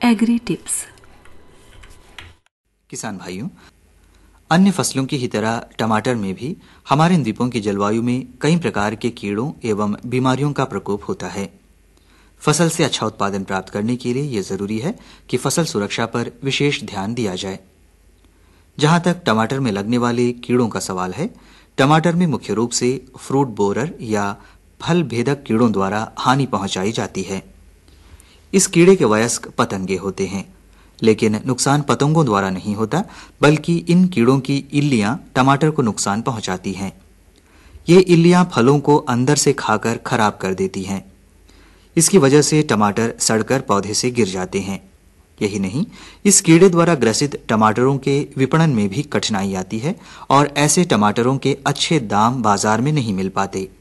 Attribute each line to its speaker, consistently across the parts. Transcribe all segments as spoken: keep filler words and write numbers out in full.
Speaker 1: Agree tips.
Speaker 2: किसान भाइयों, अन्य फसलों की ही तरह टमाटर में भी हमारे द्वीपों की जलवायु में कई प्रकार के कीड़ों एवं बीमारियों का प्रकोप होता है। फसल से अच्छा उत्पादन प्राप्त करने के लिए यह जरूरी है कि फसल सुरक्षा पर विशेष ध्यान दिया जाए। जहां तक टमाटर में लगने वाले कीड़ों का सवाल है, टमाटर में मुख्य रूप से फ्रूट बोरर या फल भेदक कीड़ों द्वारा हानि पहुंचाई जाती है। इस कीड़े के वयस्क पतंगे होते हैं, लेकिन नुकसान पतंगों द्वारा नहीं होता, बल्कि इन कीड़ों की इल्लियां टमाटर को नुकसान पहुंचाती हैं। ये इल्लियां फलों को अंदर से खाकर खराब कर देती हैं। इसकी वजह से टमाटर सड़कर पौधे से गिर जाते हैं। यही नहीं, इस कीड़े द्वारा ग्रसित टमाटरों के विपणन में भी कठिनाई आती है और ऐसे टमाटरों के अच्छे दाम बाजार में नहीं मिल पाते।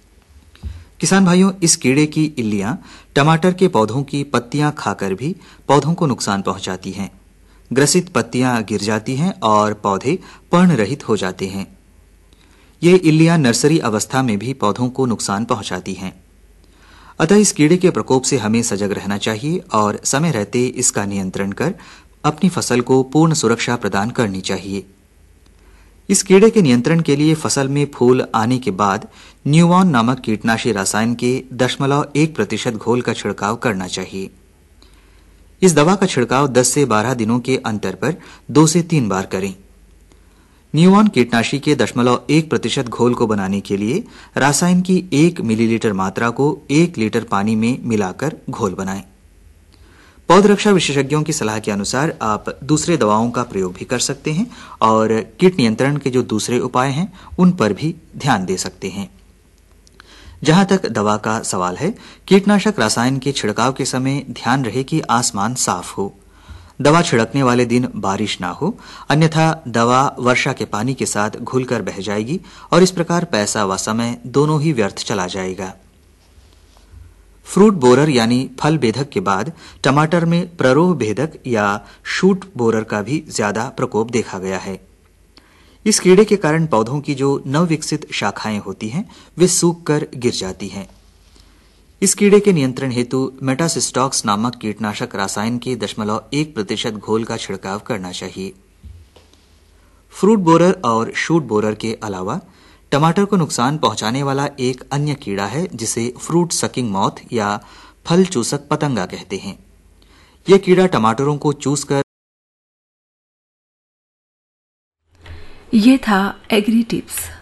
Speaker 2: किसान भाइयों, इस कीड़े की इल्लियां टमाटर के पौधों की पत्तियां खाकर भी पौधों को नुकसान पहुंचाती हैं। ग्रसित पत्तियां गिर जाती हैं और पौधे पर्णरहित हो जाते हैं। ये इल्लियां नर्सरी अवस्था में भी पौधों को नुकसान पहुंचाती हैं। अतः इस कीड़े के प्रकोप से हमें सजग रहना चाहिए और समय रहते इसका नियंत्रण कर अपनी फसल को पूर्ण सुरक्षा प्रदान करनी चाहिए। इस कीड़े के नियंत्रण के लिए फसल में फूल आने के बाद न्यूवॉन नामक कीटनाशी रसायन के दशमलव एक प्रतिशत घोल का छिड़काव करना चाहिए। इस दवा का छिड़काव दस से बारह दिनों के अंतर पर दो से तीन बार करें। न्यूवॉन कीटनाशी के दशमलव एक प्रतिशत घोल को बनाने के लिए रसायन की एक मिलीलीटर मात्रा को एक लीटर पानी में मिलाकर घोल बनाएं। पौध रक्षा विशेषज्ञों की सलाह के अनुसार आप दूसरे दवाओं का प्रयोग भी कर सकते हैं और कीट नियंत्रण के जो दूसरे उपाय हैं उन पर भी ध्यान दे सकते हैं। जहां तक दवा का सवाल है, कीटनाशक रसायन के छिड़काव के समय ध्यान रहे कि आसमान साफ हो, दवा छिड़कने वाले दिन बारिश ना हो, अन्यथा दवा वर्षा के पानी के साथ घुलकर बह जाएगी और इस प्रकार पैसा व समय दोनों ही व्यर्थ चला जाएगा। फ्रूट बोरर यानी फल भेदक के बाद टमाटर में प्ररोह भेदक या शूट बोरर का भी ज्यादा प्रकोप देखा गया है। इस कीड़े के कारण पौधों की जो नवविकसित शाखाएं होती हैं वे सूख कर गिर जाती हैं। इस कीड़े के नियंत्रण हेतु मेटासिस्टॉक्स नामक कीटनाशक रसायन के दशमलव एक प्रतिशत घोल का छिड़काव करना चाहिए। फ्रूट बोरर और शूट बोरर के अलावा टमाटर को नुकसान पहुंचाने वाला एक अन्य कीड़ा है जिसे फ्रूट सकिंग मॉथ या फल चूसक पतंगा कहते हैं। यह कीड़ा टमाटरों को चूस कर
Speaker 1: ये था एग्री टिप्स।